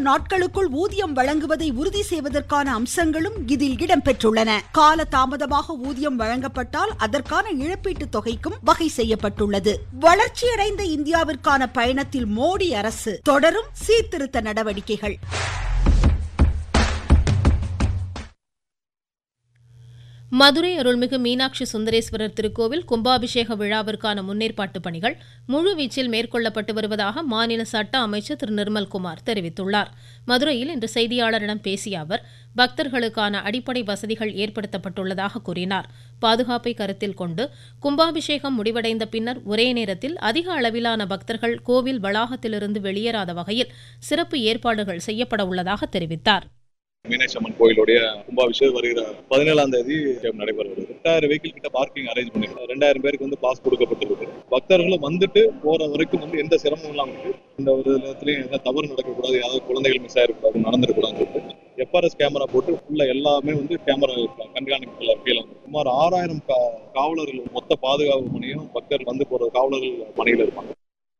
நாட்களுக்குள் ஊதியம் வழங்குவதை உறுதி செய்வதற்கான அம்சங்களும் இதில் இடம்பெற்றுள்ளன. கால தாமதமாக ஊதியம் வழங்கப்பட்டால் அதற்கான இழப்பீட்டுத் தொகைக்கும் வகை செய்யப்பட்டுள்ளது. வளர்ச்சியடைந்த இந்தியாவிற்கான பயணத்தில் மோடி அரசு தொடரும் சீர்திருத்த நடவடிக்கைகள். மதுரை அருள்மிகு மீனாட்சி சுந்தரேஸ்வரர் திருக்கோவில் கும்பாபிஷேக விழாவிற்கான முன்னேற்பாட்டு பணிகள் முழுவீச்சில் மேற்கொள்ளப்பட்டு வருவதாக மாநில சட்ட அமைச்சர் திரு நிர்மல்குமார் தெரிவித்துள்ளார். மதுரையில் இன்று செய்தியாளரிடம் பேசிய அவர் பக்தர்களுக்கான அடிப்படை வசதிகள் ஏற்படுத்தப்பட்டுள்ளதாக கூறினார். பாதுகாப்பை கருத்தில் கொண்டு கும்பாபிஷேகம் முடிவடைந்த பின்னர் ஒரே நேரத்தில் அதிக அளவிலான பக்தர்கள் கோவில் வளாகத்திலிருந்து வெளியேறாத வகையில் சிறப்பு ஏற்பாடுகள் செய்யப்பட உள்ளதாக தெரிவித்தார். மீனாட்சி அம்மன் கோயிலுடைய கும்பாபிஷேகம் வருகிற 17ஆம் தேதி நடைபெறுகிறது. 2000 வெஹிக்கிள் கிட்ட பார்க்கிங் அரேஞ்ச் பண்ணிருக்கோம். 2000 பேருக்கு பாஸ் கொடுக்கப்பட்டிருக்கு. பக்தர்களும் வந்துட்டு போற வரைக்கும் எந்த சிரமமும் இல்லாம இருக்கு. இந்த ஒரு இடத்துலயும் எதாவது தவறு நடக்கக்கூடாது, யாராவது குழந்தைகள் மிஸ் ஆயிருக்கூடாது, நடந்துடக்கூடாதுன்னு சொல்லிட்டு எஃப்ஆர்எஸ் கேமரா போட்டு ஃபுல்லா எல்லாமே கேமரா கண்காணிப்புல கீழே சுமார் 6000 காவலர்கள் மொத்த பாதுகாப்பு பணியும் பக்தர் வந்து போற காவலர்கள் பணியில இருப்பாங்க.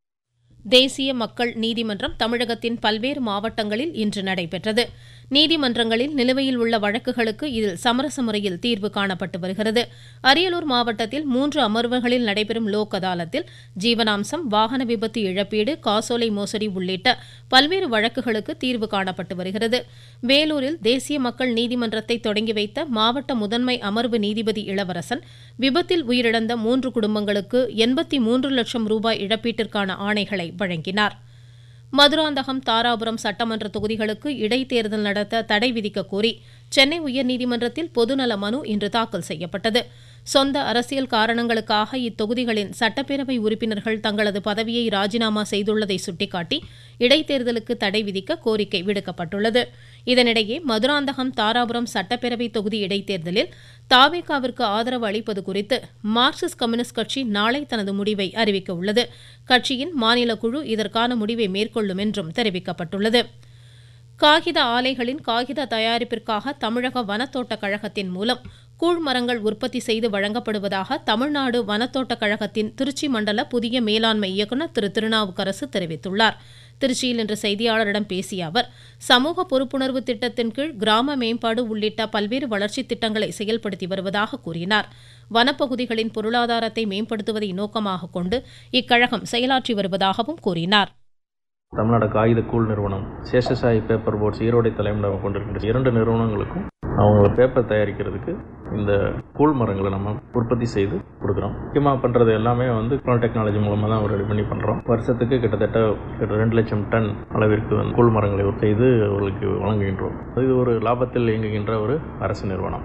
தேசிய மக்கள் நீதிமன்றம் தமிழகத்தின் பல்வேறு மாவட்டங்களில் இன்று நடைபெற்றது. நீதிமன்றங்களில் நிலுவையில் உள்ள வழக்குகளுக்கு இதில் சமரச முறையில் தீர்வு காணப்பட்டு வருகிறது. அரியலூர் மாவட்டத்தில் 3 அமர்வுகளில் நடைபெறும் லோக் அதாலத்தில் ஜீவனாம்சம், வாகன விபத்து இழப்பீடு, காசோலை மோசடி உள்ளிட்ட பல்வேறு வழக்குகளுக்கு தீர்வு காணப்பட்டு வருகிறது. வேலூரில் தேசிய மக்கள் நீதிமன்றத்தை தொடங்கி வைத்த மாவட்ட முதன்மை அமர்வு நீதிபதி இளவரசன் விபத்தில் உயிரிழந்த 3 குடும்பங்களுக்கு 83 லட்சம் ரூபாய் இழப்பீட்டிற்கான ஆணைகளை வழங்கினார். மதுராந்தகம், தாராபுரம் சட்டமன்ற தொகுதிகளுக்கு இடைத்தேர்தல் நடத்த தடை விதிக்க கோரி சென்னை உயர்நீதிமன்றத்தில் பொதுநல மனு இன்று தாக்கல் செய்யப்பட்டது. சொந்த அரசியல் காரணங்களுக்காக இத்தொகுதிகளின் சட்டப்பேரவை உறுப்பினர்கள் தங்களது பதவியை ராஜினாமா செய்துள்ளதை சுட்டிக்காட்டி இடைத்தேர்தலுக்கு தடை விதிக்க கோரிக்கை விடுக்கப்பட்டுள்ளது. இதனிடையே மதுராந்தகம், தாராபுரம் சட்டப்பேரவை தொகுதி இடைத்தேர்தலில் தாவேகாவிற்கு ஆதரவு அளிப்பது குறித்து மார்க்சிஸ்ட் கம்யூனிஸ்ட் கட்சி நாளை தனது முடிவை அறிவிக்க உள்ளது. கட்சியின் மாநில குழு இதற்கான முடிவை மேற்கொள்ளும் என்றும் தெரிவிக்கப்பட்டுள்ளது. காகித ஆலைகளின் காகித தயாரிப்பிற்காக தமிழக வனத்தோட்ட கழகத்தின் மூலம் கூழ்மரங்கள் உற்பத்தி செய்து வழங்கப்படுவதாக தமிழ்நாடு வனத்தோட்ட கழகத்தின் திருச்சி மண்டல புதிய மேலாண்மை இயக்குநர் திரு திருநாவுக்கரசு தெரிவித்துள்ளார். திருச்சியில் இன்று செய்தியாளரிடம் பேசிய அவர் சமூக பொறுப்புணர்வு திட்டத்தின் கீழ் கிராம மேம்பாடு உள்ளிட்ட பல்வேறு வளர்ச்சி திட்டங்களை செயல்படுத்தி வருவதாக கூறினார். வனப்பகுதிகளின் பொருளாதாரத்தை மேம்படுத்துவதை நோக்கமாக கொண்டு இக்கழகம் செயலாற்றி வருவதாகவும் கூறினார். தமிழ்நாடு காகித கூழ் நிறுவனம், சேஷசாயி பேப்பர் போர்ட்ஸ் ஈரோடை தலைமையிடம் கொண்டிருக்கின்ற 2 நிறுவனங்களுக்கும் அவங்க பேப்பர் தயாரிக்கிறதுக்கு இந்த கூழ் மரங்களை நம்ம உற்பத்தி செய்து கொடுக்குறோம். முக்கியமாக பண்ணுறது எல்லாமே டெக்னாலஜி மூலமாக தான் ரெடி பண்ணி பண்ணுறோம். வருஷத்துக்கு கிட்டத்தட்ட 2 லட்சம் டன் அளவிற்கு கூழ் மரங்களை செய்து அவர்களுக்கு வழங்குகின்றோம். இது ஒரு லாபத்தில் இயங்குகின்ற ஒரு அரசு நிறுவனம்.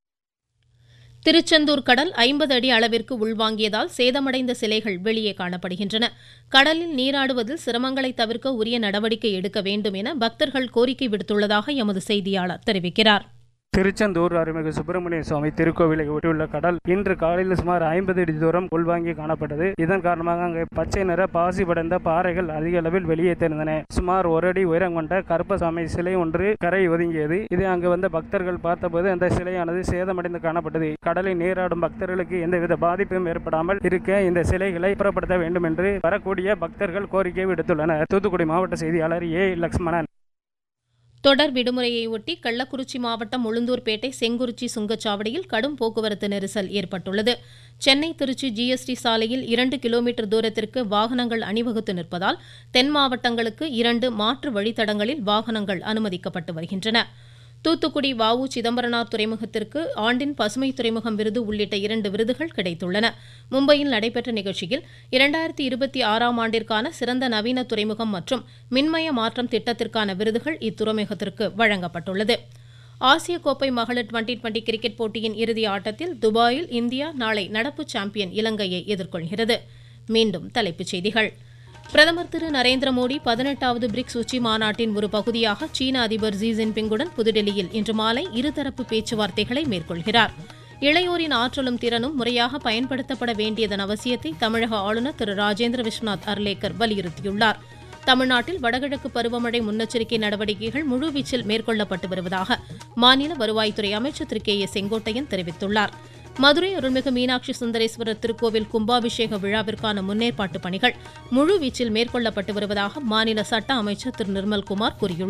திருச்செந்தூர் கடல் 50 அடி அளவிற்கு உள்வாங்கியதால் சேதமடைந்த சிலைகள் வெளியே காணப்படுகின்றன. கடலில் நீராடுவதில் சிரமங்களை தவிர்க்க உரிய நடவடிக்கை எடுக்க வேண்டும் என பக்தர்கள் கோரிக்கை விடுத்துள்ளதாக எமது செய்தியாளர் தெரிவிக்கிறார். திருச்செந்தூர் அருள்மிகு சுப்பிரமணிய சுவாமி திருக்கோவிலை ஒட்டியுள்ள கடல் இன்று காலையில் சுமார் 50 அடி தூரம் உள்வாங்கி காணப்பட்டது. இதன் காரணமாக அங்கே பச்சை நிற பாசி படைந்த பாறைகள் அதிக அளவில் வெளியே தெரிந்தன. சுமார் 1 அடி உயரம் கொண்ட கருப்பசாமி சிலை ஒன்று கரை ஒதுங்கியது. இதை அங்கு வந்த பக்தர்கள் பார்த்தபோது அந்த சிலையானது சேதமடைந்து காணப்பட்டது. கடலில் நீராடும் பக்தர்களுக்கு எந்தவித பாதிப்பும் ஏற்படாமல் இருக்க இந்த சிலைகளை புறப்படுத்த வேண்டும் என்று வரக்கூடிய பக்தர்கள் கோரிக்கை விடுத்துள்ளனர். தூத்துக்குடி மாவட்ட செய்தியாளர் ஏ. லக்ஷ்மணன். தொடர் விடுமுறையை ஒட்டி கள்ளக்குறிச்சி மாவட்டம் உளுந்தூர்பேட்டை செங்குறிச்சி சுங்கச்சாவடியில் கடும் போக்குவரத்து நெரிசல் ஏற்பட்டுள்ளது. சென்னை திருச்சி ஜிஎஸ்டி சாலையில் 2 கிலோமீட்டர் தூரத்திற்கு வாகனங்கள் அணிவகுத்து நிற்பதால் தென் மாவட்டங்களுக்கு 2 மாற்று வழித்தடங்களில் வாகனங்கள் அனுமதிக்கப்பட்டு வருகின்றன. தூத்துக்குடி வ.உ. சிதம்பரனார் துறைமுகத்திற்கு ஆண்டின் பசுமை துறைமுகம் விருது உள்ளிட்ட 2 விருதுகள் கிடைத்துள்ளன. மும்பையில் நடைபெற்ற நிகழ்ச்சியில் 2026ஆம் ஆண்டிற்கான சிறந்த நவீன துறைமுகம் மற்றும் மின்மய மாற்றம் திட்டத்திற்கான விருதுகள் இத்துறைமுகத்திற்கு வழங்கப்பட்டுள்ளது. ஆசிய கோப்பை மகளிர் 2020 கிரிக்கெட் போட்டியின் இறுதி ஆட்டத்தில் துபாயில் இந்தியா நாளை நடப்பு சாம்பியன் இலங்கையை எதிர்கொள்கிறது. மீண்டும் தலைப்புச் செய்திகள். பிரதமர் திரு நரேந்திர மோடி 18வது பிரிக்ஸ் உச்சி மாநாட்டின் ஒரு பகுதியாக சீன அதிபர் ஜி ஜின்பிங்குடன் புதுடெல்லியில் இன்று மாலை இருதரப்பு பேச்சுவார்த்தைகளை மேற்கொள்கிறார். இளையோரின் ஆற்றலும் திறனும் முறையாக பயன்படுத்தப்பட வேண்டியதன் அவசியத்தை தமிழக ஆளுநர் திரு ராஜேந்திர விஸ்வநாத் அர்லேக்கர் வலியுறுத்தியுள்ளார். தமிழ்நாட்டில் வடகிழக்கு பருவமழை முன்னெச்சரிக்கை நடவடிக்கைகள் முழுவீச்சில் மேற்கொள்ளப்பட்டு வருவதாக மாநில வருவாய்த்துறை அமைச்சர் திரு கே. செங்கோட்டையன் தெரிவித்துள்ளார். மதுரை அருள்மிகு மீனாட்சி சுந்தரேஸ்வரர் திருக்கோவில் கும்பாபிஷேக விழாவிற்கான முன்னேற்பாட்டு பணிகள் முழுவீச்சில் மேற்கொள்ளப்பட்டு வருவதாக மாநில சட்ட அமைச்சர் திரு நிர்மல்குமார் கூறியுள்ளார்.